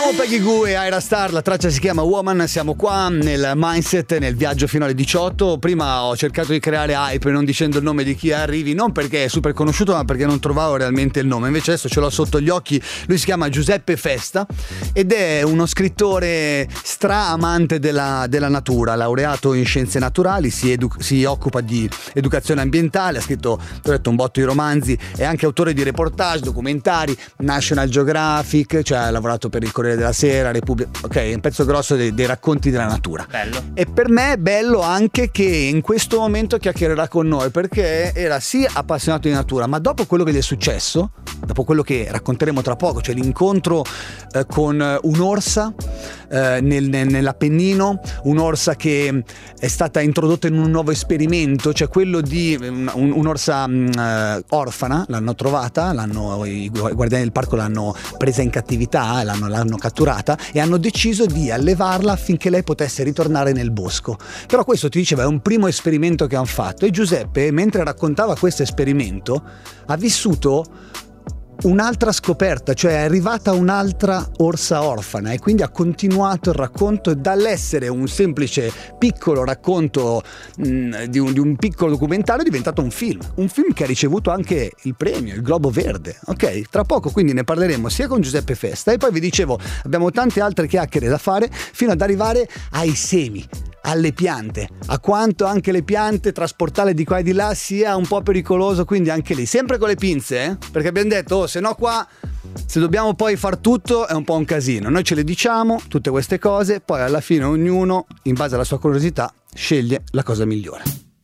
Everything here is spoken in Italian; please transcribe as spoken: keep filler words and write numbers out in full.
Ciao Peggy Goo e Ira Star, la traccia si chiama Woman. Siamo qua nel mindset, nel viaggio fino alle diciotto. Prima ho cercato di creare hype non dicendo il nome di chi arrivi, non perché è super conosciuto ma perché non trovavo realmente il nome. Invece adesso ce l'ho sotto gli occhi. Lui si chiama Giuseppe Festa ed è uno scrittore stra amante della, della natura, laureato in scienze naturali, si, edu- si occupa di educazione ambientale, ha scritto, ho detto, un botto di romanzi, è anche autore di reportage, documentari, National Geographic, cioè ha lavorato per il Corriere della Sera, Repubblica, ok, un pezzo grosso dei, dei racconti della natura. Bello. E per me è bello anche che in questo momento chiacchiererà con noi, perché era sì appassionato di natura, ma dopo quello che gli è successo, dopo quello che racconteremo tra poco, cioè l'incontro eh, con un'orsa eh, nel, nel, nell'Appennino, un'orsa che è stata introdotta in un nuovo esperimento, cioè quello di un, un'orsa uh, orfana, l'hanno trovata, l'hanno, i guardiani del parco l'hanno presa in cattività, l'hanno, l'hanno catturata e hanno deciso di allevarla affinché lei potesse ritornare nel bosco. Però questo, ti diceva, è un primo esperimento che hanno fatto, e Giuseppe, mentre raccontava questo esperimento, ha vissuto un'altra scoperta, cioè è arrivata un'altra orsa orfana, e quindi ha continuato il racconto, e dall'essere un semplice piccolo racconto mh, di, un, di un piccolo documentario è diventato un film, un film che ha ricevuto anche il premio, il Globo Verde. Ok, tra poco quindi ne parleremo sia con Giuseppe Festa, e poi vi dicevo abbiamo tante altre chiacchiere da fare fino ad arrivare ai semi, alle piante, a quanto anche le piante trasportarle di qua e di là sia un po' pericoloso, quindi anche lì sempre con le pinze, eh? Perché abbiamo detto, oh, se no qua, se dobbiamo poi far tutto è un po' un casino. Noi ce le diciamo tutte queste cose, poi alla fine ognuno, in base alla sua curiosità, sceglie la cosa migliore.